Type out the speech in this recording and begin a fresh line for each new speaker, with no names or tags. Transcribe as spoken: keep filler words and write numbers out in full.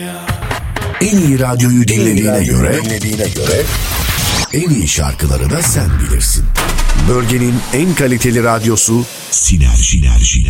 En iyi radyoyu dinlediğine göre, dinlediğine göre en iyi şarkıları da sen bilirsin. Bölgenin en kaliteli radyosu Sinerji. Sinerji.